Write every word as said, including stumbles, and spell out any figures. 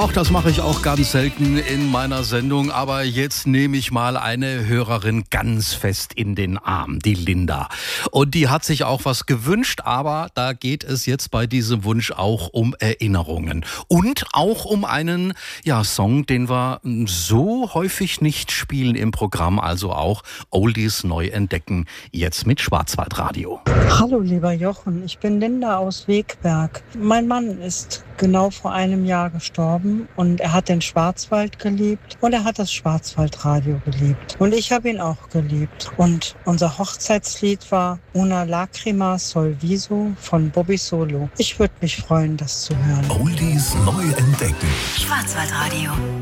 Auch das mache ich auch ganz selten in meiner Sendung, aber jetzt nehme ich mal eine Hörerin ganz fest in den Arm, die Linda. Und die hat sich auch was gewünscht, aber da geht es jetzt bei diesem Wunsch auch um Erinnerungen. Und auch um einen ja, Song, den wir so häufig nicht spielen im Programm, also auch Oldies neu entdecken, jetzt mit Schwarzwaldradio. Hallo lieber Jochen, ich bin Linda aus Wegberg. Mein Mann ist genau vor einem Jahr gestorben und er hat den Schwarzwald geliebt und er hat das Schwarzwaldradio geliebt. Und ich habe ihn auch geliebt. Und unser Hochzeitslied war Una Lacrima Sol Viso von Bobby Solo. Ich würde mich freuen, das zu hören. Oldies neu entdecken. Schwarzwaldradio.